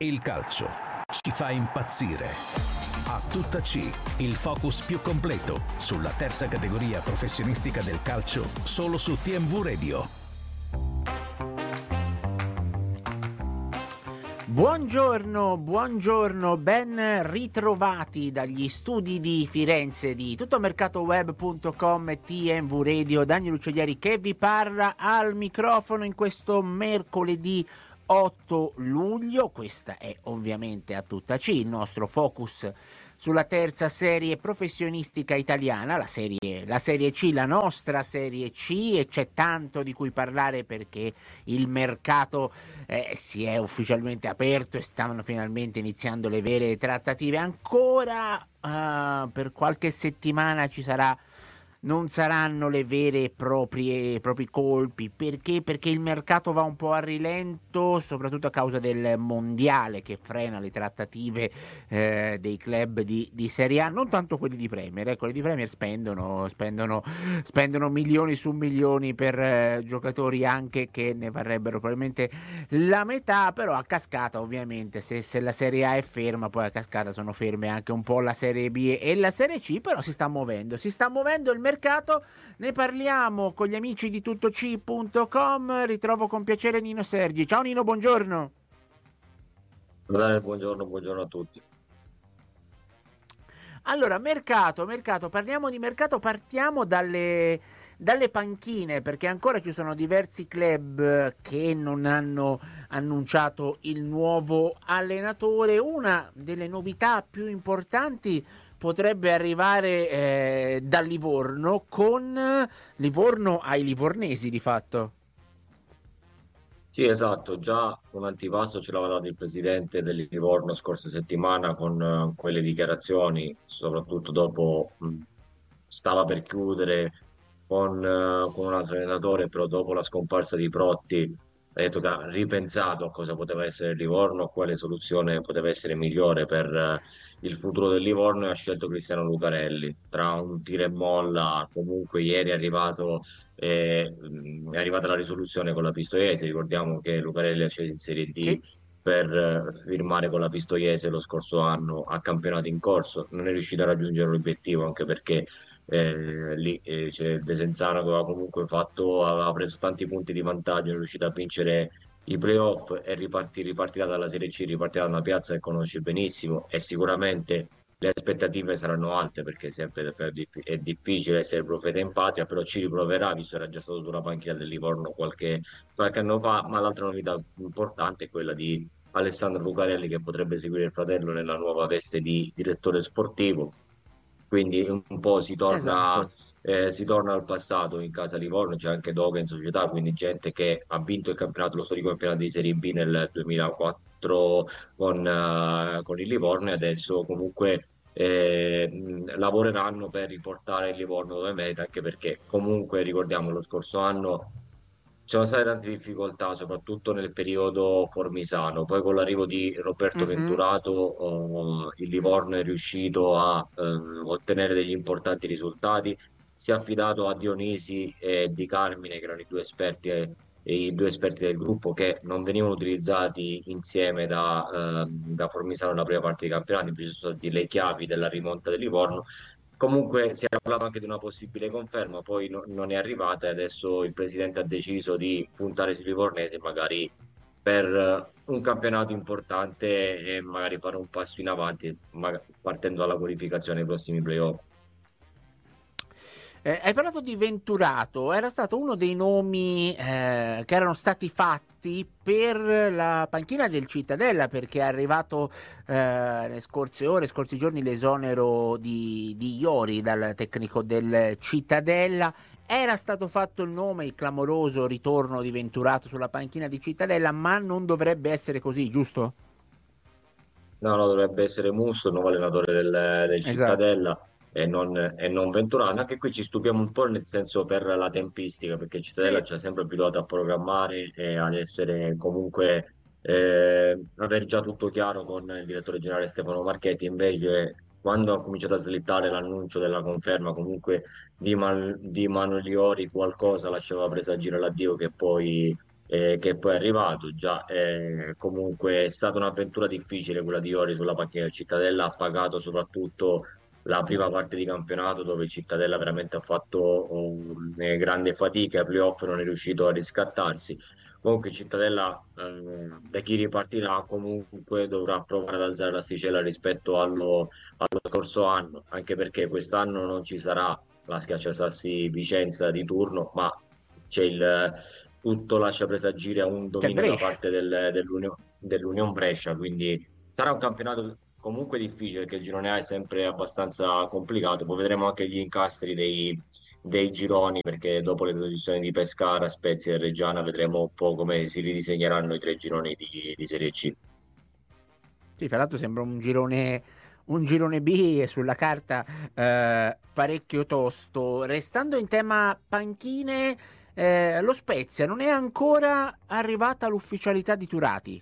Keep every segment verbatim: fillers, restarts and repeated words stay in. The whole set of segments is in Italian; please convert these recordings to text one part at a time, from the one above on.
Il calcio ci fa impazzire. A tutta C, il focus più completo sulla terza categoria professionistica del calcio, solo su T M V Radio. Buongiorno, buongiorno, ben ritrovati dagli studi di Firenze di tuttomercatoweb punto com e T M V Radio. Daniel Ucciglieri che vi parla al microfono in questo mercoledì otto luglio. Questa è ovviamente A tutta C, il nostro focus sulla terza serie professionistica italiana, la serie, la serie C, la nostra serie C, e c'è tanto di cui parlare perché il mercato eh, si è ufficialmente aperto e stanno finalmente iniziando le vere trattative. Ancora uh, per qualche settimana ci sarà non saranno le vere e proprie propri colpi. Perché? Perché il mercato va un po' a rilento, soprattutto a causa del mondiale che frena le trattative eh, dei club di, di Serie A, non tanto quelli di Premier. Eh, quelli di Premier spendono, spendono, spendono milioni su milioni per eh, giocatori anche che ne varrebbero probabilmente la metà, però a cascata ovviamente, se, se la Serie A è ferma, poi a cascata sono ferme anche un po' la Serie B e la Serie C, però si sta muovendo, si sta muovendo il mercato. Ne parliamo con gli amici di tuttoc punto com. Ritrovo con piacere Nino Sergi. Ciao Nino, buongiorno. Buongiorno, buongiorno a tutti. Allora, mercato, mercato, parliamo di mercato, partiamo dalle, dalle panchine, perché ancora ci sono diversi club che non hanno annunciato il nuovo allenatore. Una delle novità più importanti potrebbe arrivare eh, da Livorno, con Livorno ai livornesi di fatto. Sì, esatto, già un antipasto ce l'aveva dato il presidente del Livorno scorsa settimana con uh, quelle dichiarazioni, soprattutto dopo mh, stava per chiudere con, uh, con un altro allenatore, però dopo la scomparsa di Protti ha detto che ha ripensato a cosa poteva essere il Livorno, quale soluzione poteva essere migliore per uh, il futuro del Livorno, e ha scelto Cristiano Lucarelli. Tra un tira e molla, comunque ieri è arrivato e, mh, è arrivata la risoluzione con la Pistoiese. Ricordiamo che Lucarelli è sceso in Serie D Sì. per eh, firmare con la Pistoiese lo scorso anno a campionato in corso. Non è riuscito a raggiungere l'obiettivo, anche perché eh, lì eh, c'è il Desenzano che aveva comunque fatto, aveva preso tanti punti di vantaggio, non è riuscito a vincere i playoff e riparti, ripartirà dalla Serie C, ripartirà da una piazza che conosce benissimo, e sicuramente le aspettative saranno alte, perché sempre è difficile essere profeta in patria, però ci riproverà, visto che era già stato sulla panchina del Livorno qualche, qualche anno fa. Ma l'altra novità importante è quella di Alessandro Lucarelli, che potrebbe seguire il fratello nella nuova veste di direttore sportivo. Quindi un po' si torna, Esatto. eh, si torna al passato in casa Livorno. C'è anche Doga in società, quindi gente che ha vinto il campionato, lo storico campionato di Serie B nel duemilaquattro con, eh, con il Livorno, e adesso comunque eh, mh, lavoreranno per riportare il Livorno dove merita, anche perché comunque ricordiamo lo scorso anno ci sono state tante difficoltà, soprattutto nel periodo formisano. Poi con l'arrivo di Roberto Mhm. Venturato, oh, il Livorno è riuscito a eh, ottenere degli importanti risultati. Si è affidato a Dionisi e Di Carmine, che erano i due esperti, eh, i due esperti del gruppo, che non venivano utilizzati insieme da, ehm, da Formisano nella prima parte dei campionati, invece sono stati le chiavi della rimonta del Livorno. Comunque si è parlato anche di una possibile conferma, poi no- non è arrivata, e adesso il presidente ha deciso di puntare sui livornesi, magari per eh, un campionato importante, e magari fare un passo in avanti, maga- partendo dalla qualificazione ai prossimi playoff. Eh, hai parlato di Venturato, era stato uno dei nomi eh, che erano stati fatti per la panchina del Cittadella, perché è arrivato eh, nelle scorse ore, scorsi giorni, l'esonero di, di Iori dal tecnico del Cittadella. Era stato fatto il nome, il clamoroso ritorno di Venturato sulla panchina di Cittadella, ma non dovrebbe essere così, giusto? No, no, dovrebbe essere Musso, il nuovo allenatore del, del Esatto. Cittadella, e non, e non Venturano. Anche qui ci stupiamo un po', nel senso, per la tempistica, perché il Cittadella Sì. ci ha sempre abituato a programmare e ad essere comunque, eh, aver già tutto chiaro con il direttore generale Stefano Marchetti. Invece, quando ha cominciato a slittare l'annuncio della conferma comunque di, Man- di Manuel Iori, qualcosa lasciava presagire l'addio, che poi eh, che poi è arrivato. Già eh, comunque è stata un'avventura difficile quella di Iori sulla panchina del Cittadella, ha pagato soprattutto la prima parte di campionato dove il Cittadella veramente ha fatto um, eh, grande fatica, ai playoff non è riuscito a riscattarsi. Comunque il Cittadella eh, da chi ripartirà comunque dovrà provare ad alzare l'asticella rispetto allo, allo scorso anno, anche perché quest'anno non ci sarà la Schiacciasassi Vicenza di turno, ma c'è il tutto lascia presagire a un C'è il dominio da Brescia. parte del, dell'Unione dell'Union Brescia, quindi sarà un campionato comunque difficile perché il girone A è sempre abbastanza complicato. Poi vedremo anche gli incastri dei, dei gironi perché dopo le decisioni di Pescara, Spezia e Reggiana vedremo un po' come si ridisegneranno i tre gironi di, di Serie C. Sì, fra l'altro sembra un girone, un girone B e sulla carta eh, parecchio tosto. Restando in tema panchine, eh, lo Spezia non è ancora arrivata l'ufficialità di Turati.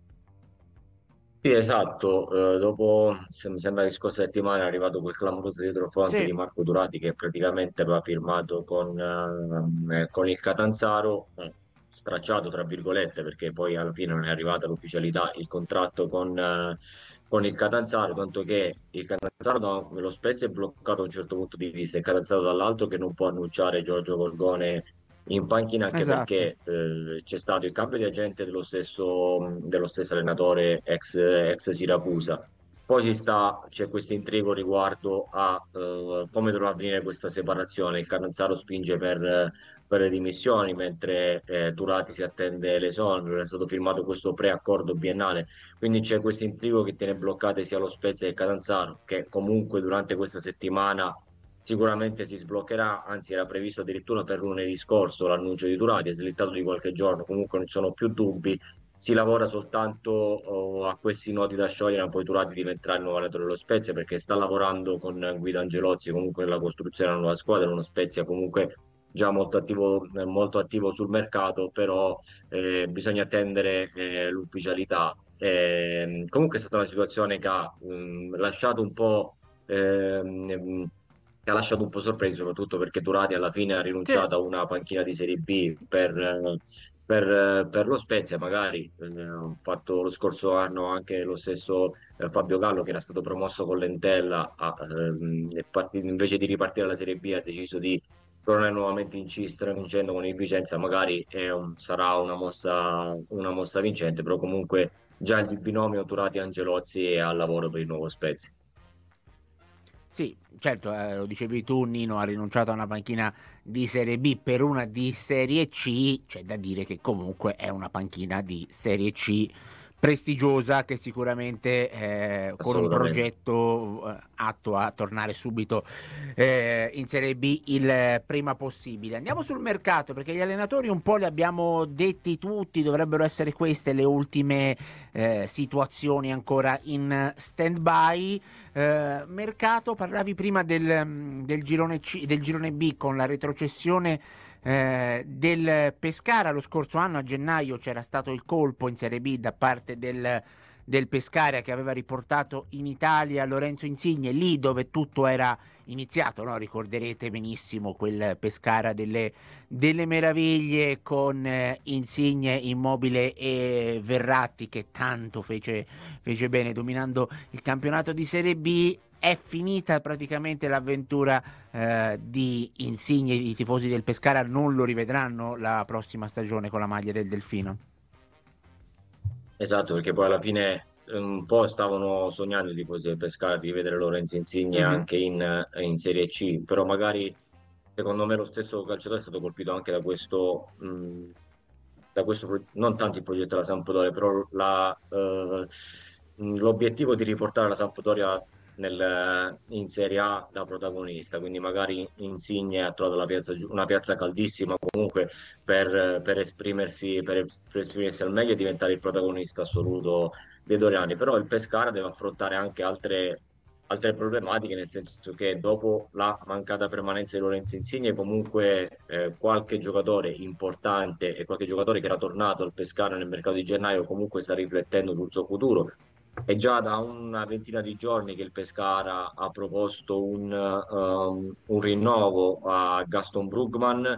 Sì, esatto, eh, dopo se mi sembra che scorsa settimana è arrivato quel clamoroso dietrofront Sì, di Marco Durati che praticamente aveva firmato con, eh, con il Catanzaro, eh, stracciato tra virgolette perché poi alla fine non è arrivata l'ufficialità, il contratto con, eh, con il Catanzaro, tanto che il Catanzaro da, lo Spezia è bloccato da un certo punto di vista, il Catanzaro dall'altro che non può annunciare Giorgio Gorgone in panchina anche esatto. perché eh, c'è stato il cambio di agente dello stesso, dello stesso allenatore ex, ex Siracusa. Poi si sta, c'è questo intrigo riguardo a eh, come dovrà avvenire questa separazione. Il Catanzaro spinge per, per le dimissioni, mentre eh, Turati si attende l'esonero. È stato firmato questo preaccordo biennale, quindi c'è questo intrigo che tiene bloccate sia lo Spezia che il Catanzaro, che comunque durante questa settimana sicuramente si sbloccherà, anzi era previsto addirittura per lunedì scorso l'annuncio di Turati, è slittato di qualche giorno, comunque non ci sono più dubbi, si lavora soltanto oh, a questi nodi da sciogliere, poi Turati diventerà il nuovo allenatore dello Spezia perché sta lavorando con Guido Angelozzi comunque nella costruzione della nuova squadra, uno Spezia comunque già molto attivo, eh, molto attivo sul mercato, però eh, bisogna attendere eh, l'ufficialità. Eh, comunque è stata una situazione che ha mh, lasciato un po' ehm, che ha lasciato un po' sorpresi, soprattutto perché Turati alla fine ha Sì. rinunciato a una panchina di Serie B per, eh, per, eh, per lo Spezia, magari eh, ha fatto lo scorso anno anche lo stesso eh, Fabio Gallo che era stato promosso con l'Entella, a, ehm, e part- invece di ripartire alla Serie B ha deciso di tornare nuovamente in C, stravincendo con il Vicenza, magari è un- sarà una mossa, una mossa vincente, però comunque già il binomio Turati-Angelozzi è al lavoro per il nuovo Spezia. Sì, certo, eh, lo dicevi tu, Nino ha rinunciato a una panchina di Serie B per una di Serie C, c'è da dire che comunque è una panchina di Serie C prestigiosa che sicuramente eh, con un Assolutamente. progetto eh, atto a tornare subito eh, in Serie B il prima possibile. Andiamo sul mercato perché gli allenatori un po' li abbiamo detti tutti, dovrebbero essere queste le ultime eh, situazioni ancora in stand-by. Eh, mercato, parlavi prima del, del girone C, del girone B con la retrocessione eh, del Pescara. Lo scorso anno a gennaio c'era stato il colpo in Serie B da parte del, del Pescara che aveva riportato in Italia Lorenzo Insigne, lì dove tutto era iniziato, no? Ricorderete benissimo quel Pescara delle, delle meraviglie con eh, Insigne, Immobile e Verratti che tanto fece, fece bene dominando il campionato di Serie B. È finita praticamente l'avventura eh, di Insigne, i tifosi del Pescara non lo rivedranno la prossima stagione con la maglia del Delfino. Esatto, perché poi alla fine eh, un po' stavano sognando i tifosi del Pescara di vedere Lorenzo Insigne Mhm. anche in, eh, in Serie C, però magari secondo me lo stesso calciatore è stato colpito anche da questo, mh, da questo pro- non tanto il progetto della Sampdoria, però la, eh, mh, l'obiettivo di riportare la Sampdoria nel- in Serie A da protagonista, quindi magari Insigne ha trovato la piazza giu- una piazza caldissima comunque per, per esprimersi, per, per esprimersi al meglio e diventare il protagonista assoluto dei Doriani, però il Pescara deve affrontare anche altre, altre problematiche, nel senso che dopo la mancata permanenza di Lorenzo Insigne, comunque eh, qualche giocatore importante e qualche giocatore che era tornato al Pescara nel mercato di gennaio comunque sta riflettendo sul suo futuro. È già da una ventina di giorni che il Pescara ha proposto un, um, un rinnovo a Gaston Brugman,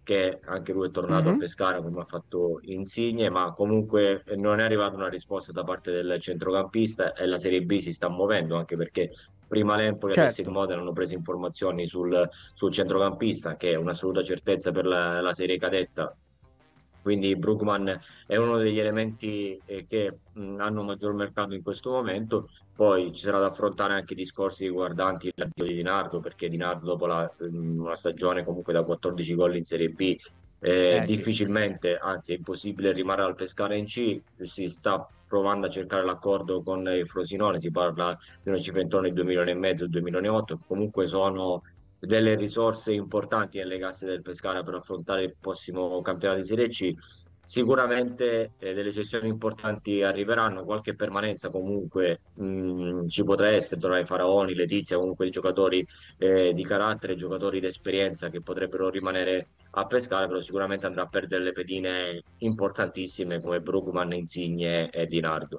che anche lui è tornato a Mhm. Pescara come ha fatto Insigne, ma comunque non è arrivata una risposta da parte del centrocampista e la Serie B si sta muovendo, anche perché prima l'Empoli, adesso il Certo. Modena hanno preso informazioni sul, sul centrocampista, che è un'assoluta certezza per la, la Serie cadetta. Quindi Brugman è uno degli elementi eh, che mh, hanno maggior mercato in questo momento. Poi ci sarà da affrontare anche discorsi riguardanti l'addio di Di Nardo, perché Di Nardo dopo la, mh, una stagione comunque da quattordici gol in Serie B, eh, Eh sì. difficilmente, anzi è impossibile rimanere al Pescara in C. Si sta provando a cercare l'accordo con il Frosinone, si parla di una cifra intorno ai due milioni e mezzo, due milioni e otto, comunque sono delle risorse importanti nelle casse del Pescara per affrontare il prossimo campionato di Serie C. Sicuramente eh, delle cessioni importanti arriveranno, qualche permanenza comunque mh, ci potrà essere, tra i Faraoni, Letizia, comunque i giocatori eh, di carattere, giocatori d'esperienza che potrebbero rimanere a Pescara, però sicuramente andrà a perdere le pedine importantissime come Brugman, Insigne e Di Nardo.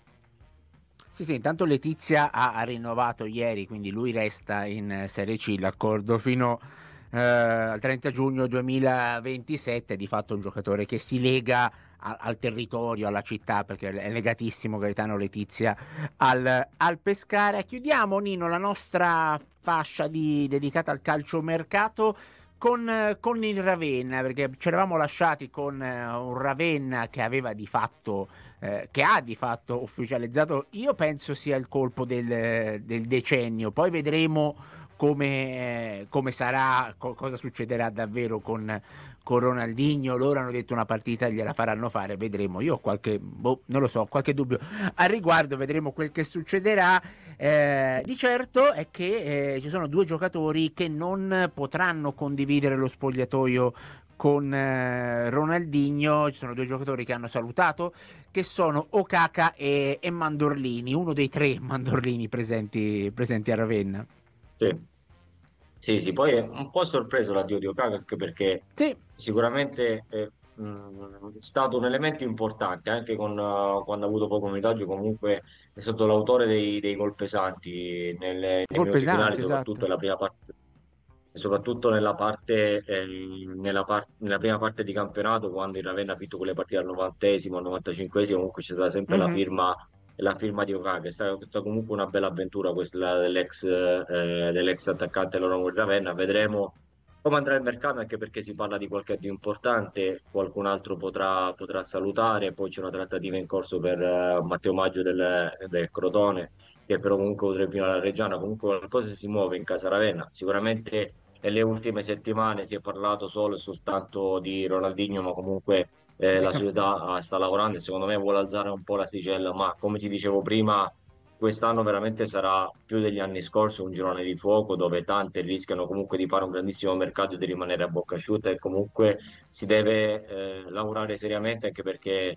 Sì, sì, intanto Letizia ha, ha rinnovato ieri, quindi lui resta in eh, Serie C, l'accordo fino eh, al trenta giugno duemilaventisette, di fatto un giocatore che si lega a- al territorio, alla città, perché è legatissimo Gaetano Letizia al, al Pescara. Chiudiamo, Nino, la nostra fascia di- dedicata al calciomercato con, eh, con il Ravenna, perché ci eravamo lasciati con eh, un Ravenna che aveva di fatto eh, che ha di fatto ufficializzato, io penso sia il colpo del, del decennio. Poi vedremo come, eh, come sarà, co- cosa succederà davvero con, con Ronaldinho. Loro hanno detto una partita gliela faranno fare, vedremo. Io ho qualche, boh, non lo so, qualche dubbio al riguardo, vedremo quel che succederà. Eh, di certo è che eh, ci sono due giocatori che non potranno condividere lo spogliatoio con eh, Ronaldinho. Ci sono due giocatori che hanno salutato, che sono Okaka e, e Mandorlini, uno dei tre Mandorlini presenti, presenti a Ravenna. Sì. Sì, sì, poi è un po' sorpreso l'addio di Okaka anche perché Sì, sicuramente è, mh, è stato un elemento importante anche con, uh, quando ha avuto poco minutaggio, comunque è stato l'autore dei, dei gol pesanti nelle- nei gol minuti finali, pesante, soprattutto esatto. nella prima parte, soprattutto nella parte, eh, nella, par- nella prima parte di campionato, quando il Ravenna ha vinto quelle partite al novantesimo, al novantacinquesimo, comunque c'è stata sempre la Mhm. firma, la firma di Okaka. È stata, stata comunque una bella avventura questa dell'ex eh, dell'ex attaccante Laurent del Ravenna. Vedremo come andrà il mercato, anche perché si parla di qualche di importante, qualcun altro potrà, potrà salutare, poi c'è una trattativa in corso per eh, Matteo Maggio del, del Crotone, che però comunque potrebbe finire alla Reggiana. Comunque qualcosa si muove in casa Ravenna, sicuramente nelle ultime settimane si è parlato solo e soltanto di Ronaldinho, ma comunque eh, la società eh, sta lavorando e secondo me vuole alzare un po' l'asticella, ma come ti dicevo prima, quest'anno veramente sarà più degli anni scorsi un girone di fuoco dove tante rischiano comunque di fare un grandissimo mercato e di rimanere a bocca asciutta e comunque si deve eh, lavorare seriamente, anche perché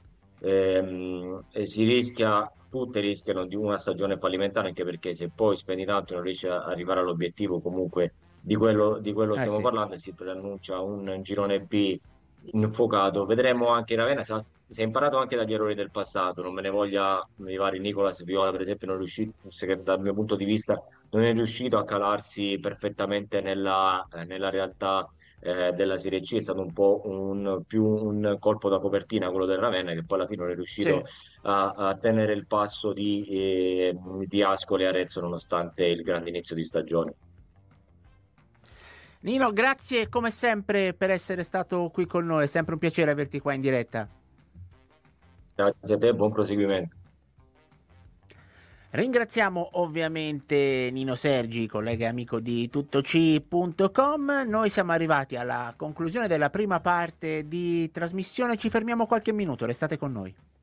ehm, eh, si rischia, tutte rischiano di una stagione fallimentare, anche perché se poi spendi tanto e non riesci a arrivare all'obiettivo comunque di quello, di quello Eh stiamo sì. parlando e si preannuncia un girone B infuocato. Vedremo anche Ravenna se ha, se ha imparato anche dagli errori del passato, non me ne voglia i vari Nicolas Viola, per esempio, non è riuscito, se dal mio punto di vista non è riuscito a calarsi perfettamente nella, eh, nella realtà eh, della Serie C, è stato un po' un, più un colpo da copertina quello del Ravenna, che poi alla fine non è riuscito Sì. a, a tenere il passo di, eh, di Ascoli e Arezzo nonostante il grande inizio di stagione. Nino, grazie come sempre per essere stato qui con noi, è sempre un piacere averti qua in diretta. Grazie a te, buon proseguimento. Ringraziamo ovviamente Nino Sergi, collega e amico di tuttoci punto com. Noi siamo arrivati alla conclusione della prima parte di trasmissione, ci fermiamo qualche minuto, restate con noi.